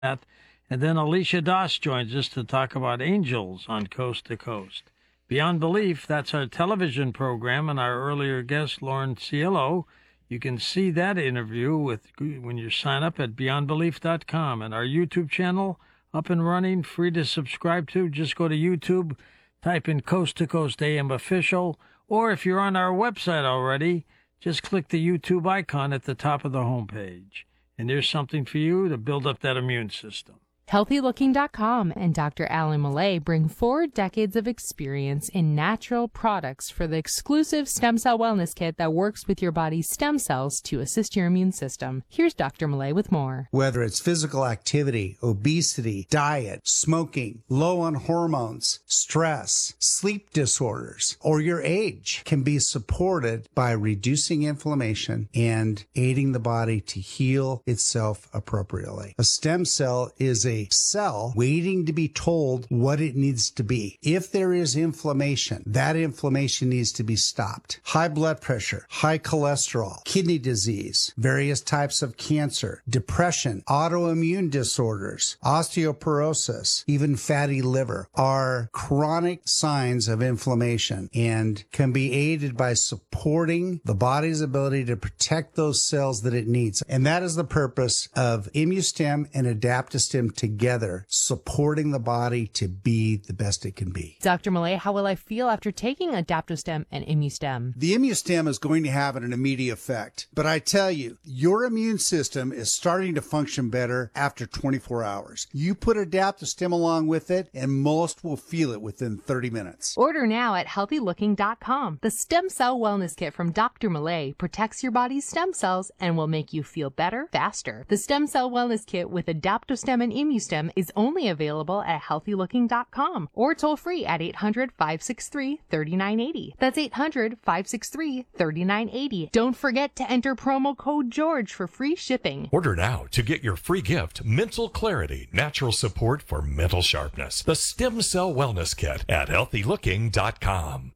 And then Alicia Doss joins us to talk about angels on Coast to Coast. Beyond Belief, that's our television program, and our earlier guest, Lauren Cielo. You can see that interview when you sign up at beyondbelief.com. And our YouTube channel, up and running, free to subscribe to. Just go to YouTube, type in Coast to Coast AM Official, or if you're on our website already, just click the YouTube icon at the top of the homepage. And there's something for you to build up that immune system. HealthyLooking.com and Dr. Alan Millay bring 4 decades of experience in natural products for the exclusive Stem Cell Wellness Kit that works with your body's stem cells to assist your immune system. Here's Dr. Millay with more. Whether it's physical activity, obesity, diet, smoking, low on hormones, stress, sleep disorders, or your age can be supported by reducing inflammation and aiding the body to heal itself appropriately. A stem cell is a cell waiting to be told what it needs to be. If there is inflammation, that inflammation needs to be stopped. High blood pressure, high cholesterol, kidney disease, various types of cancer, depression, autoimmune disorders, osteoporosis, even fatty liver are chronic signs of inflammation and can be aided by supporting the body's ability to protect those cells that it needs. And that is the purpose of ImmuStem and AdaptoStem together, supporting the body to be the best it can be. Dr. Millay, how will I feel after taking AdaptoStem and ImmuStem? The ImmuStem is going to have an immediate effect, but I tell you, your immune system is starting to function better after 24 hours. You put AdaptoStem along with it, and most will feel it within 30 minutes. Order now at HealthyLooking.com. The Stem Cell Wellness Kit from Dr. Millay protects your body's stem cells and will make you feel better faster. The Stem Cell Wellness Kit with AdaptoStem and ImmuStem is only available at HealthyLooking.com or toll free at 800-563-3980. That's 800-563-3980. Don't forget to enter promo code GEORGE for free shipping. Order now to get your free gift, Mental Clarity, Natural Support for Mental Sharpness. The Stem Cell Wellness Kit at HealthyLooking.com.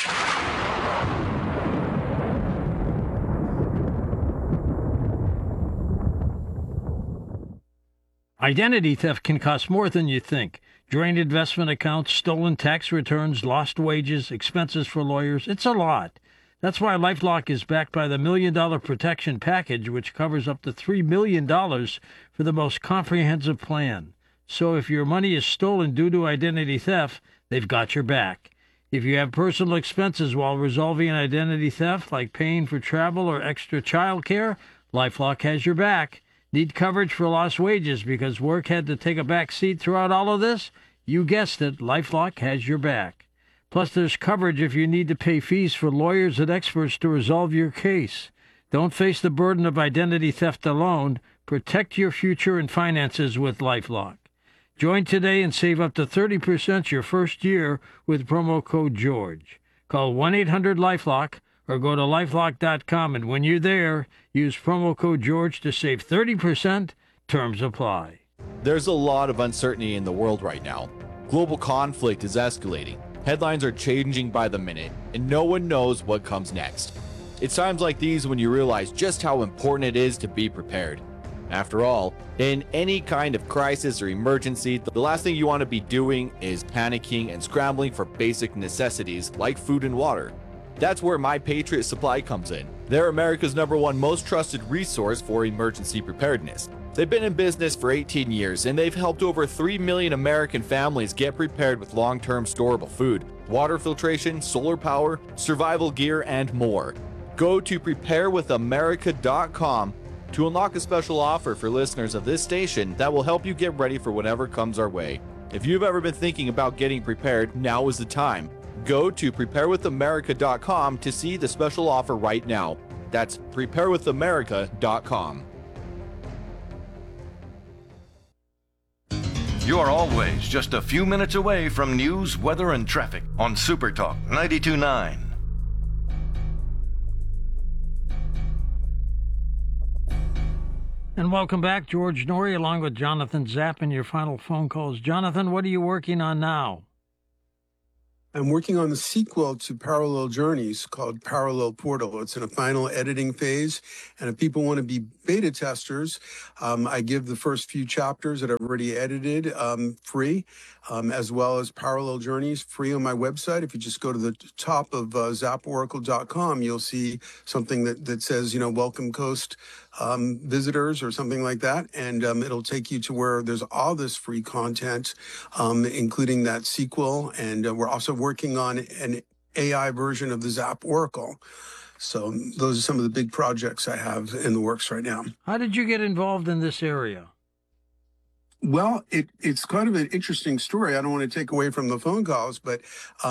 Identity theft can cost more than you think. Drained investment accounts, stolen tax returns, lost wages, expenses for lawyers. It's a lot. That's why LifeLock is backed by the $1 Million Protection Package, which covers up to $3 million for the most comprehensive plan. So if your money is stolen due to identity theft, they've got your back. If you have personal expenses while resolving identity theft, like paying for travel or extra child care, LifeLock has your back. Need coverage for lost wages because work had to take a back seat throughout all of this? You guessed it, LifeLock has your back. Plus, there's coverage if you need to pay fees for lawyers and experts to resolve your case. Don't face the burden of identity theft alone. Protect your future and finances with LifeLock. Join today and save up to 30% your first year with promo code GEORGE. Call 1-800-LifeLock or go to lifelock.com, and when you're there, use promo code GEORGE to save 30%. Terms apply. There's a lot of uncertainty in the world right now. Global conflict is escalating. Headlines are changing by the minute, and no one knows what comes next. It's times like these when you realize just how important it is to be prepared. After all, in any kind of crisis or emergency, the last thing you want to be doing is panicking and scrambling for basic necessities like food and water. That's where My Patriot Supply comes in. They're America's #1 most trusted resource for emergency preparedness. They've been in business for 18 years, and they've helped over 3 million American families get prepared with long-term storable food, water filtration, solar power, survival gear, and more. Go to preparewithamerica.com to unlock a special offer for listeners of this station that will help you get ready for whatever comes our way. If you've ever been thinking about getting prepared, now is the time. Go to preparewithamerica.com to see the special offer right now. That's preparewithamerica.com. You are always just a few minutes away from news, weather, and traffic on Super Talk 92.9. And welcome back, George Noory, along with Jonathan Zapp, and your final phone calls. Jonathan, what are you working on now? I'm working on the sequel to Parallel Journeys called Parallel Portal. It's in a final editing phase. And if people want to be beta testers, I give the first few chapters that I've already edited free, as well as Parallel Journeys free on my website. If you just go to the top of zaporacle.com, you'll see something that says, Welcome Coast visitors or something like that. And it'll take you to where there's all this free content, including that sequel. And we're also working on an AI version of the Zap Oracle. So those are some of the big projects I have in the works right now. How did you get involved in this area? Well, it's kind of an interesting story. I don't want to take away from the phone calls, but,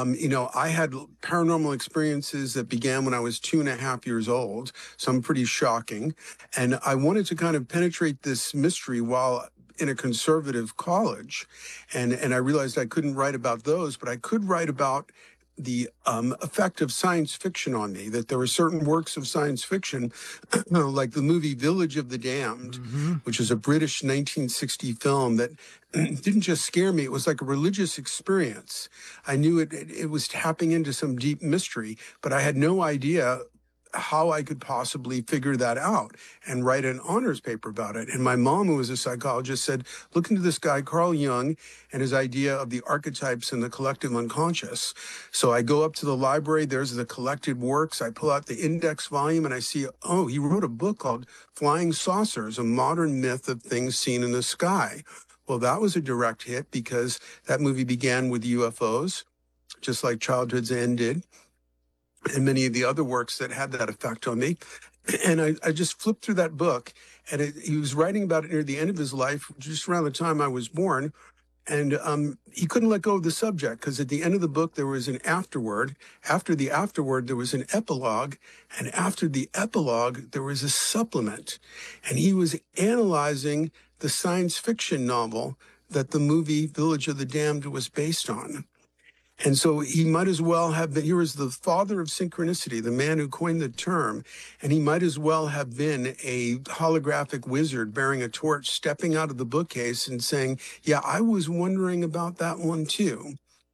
I had paranormal experiences that began when I was 2.5 years old. Some pretty shocking. And I wanted to kind of penetrate this mystery while in a conservative college. And I realized I couldn't write about those, but I could write about the effect of science fiction on me, that there were certain works of science fiction, like the movie Village of the Damned, which is a British 1960 film that didn't just scare me, it was like a religious experience. I knew it was tapping into some deep mystery, but I had no idea how I could possibly figure that out and write an honors paper about it. And my mom, who was a psychologist, said, look into this guy, Carl Jung, and his idea of the archetypes and the collective unconscious. So I go up to the library, there's the collected works, I pull out the index volume and I see, oh, he wrote a book called Flying Saucers, a modern myth of things seen in the sky. Well, that was a direct hit because that movie began with UFOs, just like Childhood's End did, and many of the other works that had that effect on me. And I just flipped through that book, and he was writing about it near the end of his life, just around the time I was born. And he couldn't let go of the subject because at the end of the book, there was an afterword. After the afterword, there was an epilogue. And after the epilogue, there was a supplement. And he was analyzing the science fiction novel that the movie Village of the Damned was based on. And so he might as well have been, he was the father of synchronicity, the man who coined the term, and he might as well have been a holographic wizard bearing a torch, stepping out of the bookcase and saying, yeah, I was wondering about that one too.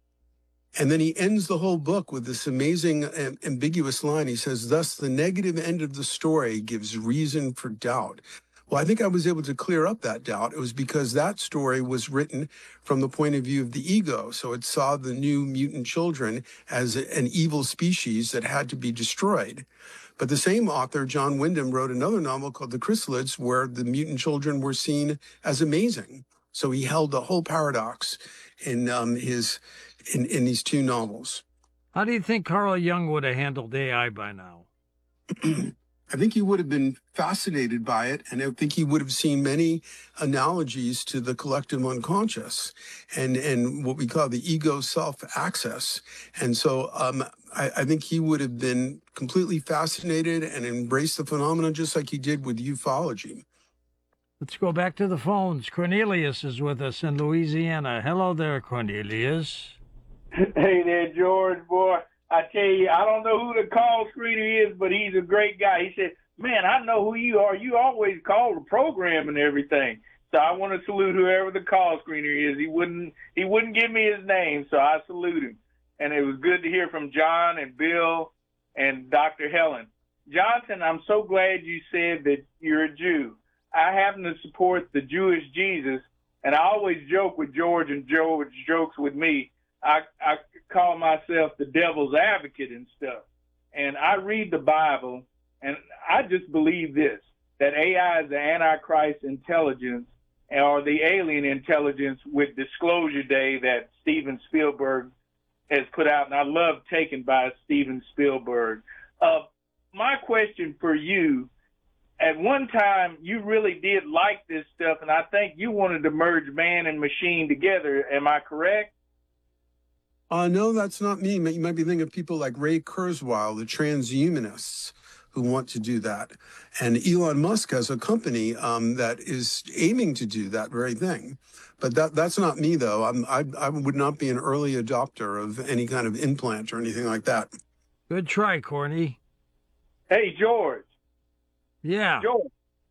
And then he ends the whole book with this amazing ambiguous line. He says, thus the negative end of the story gives reason for doubt. Well, I think I was able to clear up that doubt. It was because that story was written from the point of view of the ego. So it saw the new mutant children as an evil species that had to be destroyed. But the same author, John Wyndham, wrote another novel called The Chrysalids, where the mutant children were seen as amazing. So he held the whole paradox in these two novels. How do you think Carl Jung would have handled AI by now? I think he would have been fascinated by it, and I think he would have seen many analogies to the collective unconscious and what we call the ego self-access. And so I think he would have been completely fascinated and embraced the phenomenon just like he did with ufology. Let's go back to the phones. Cornelius is with us in Louisiana. Hello there, Cornelius. Hey there, George, boy. I tell you, I don't know who the call screener is, but he's a great guy. He said, man, I know who you are. You always call the program and everything. So I want to salute whoever the call screener is. He wouldn't give me his name, so I salute him. And it was good to hear from John and Bill and Dr. Helen. Johnson, I'm so glad you said that you're a Jew. I happen to support the Jewish Jesus, and I always joke with George, and George jokes with me. I call myself the devil's advocate and stuff. And I read the Bible, and I just believe this, that AI is the Antichrist intelligence or the alien intelligence with Disclosure Day that Steven Spielberg has put out. And I love Taken by Steven Spielberg. My question for you, at one time, you really did like this stuff, and I think you wanted to merge man and machine together. Am I correct? No, that's not me. You might be thinking of people like Ray Kurzweil, the transhumanists, who want to do that. And Elon Musk has a company that is aiming to do that very thing. But that's not me, though. I would not be an early adopter of any kind of implant or anything like that. Good try, Corny. Hey, George. Yeah. George,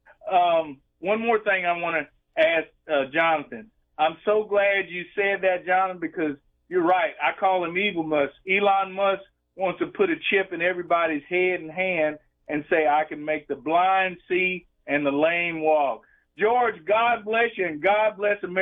one more thing I want to ask Jonathan. I'm so glad you said that, Jonathan, because you're right. I call him Evil Musk. Elon Musk wants to put a chip in everybody's head and hand and say, I can make the blind see and the lame walk. George, God bless you, and God bless America.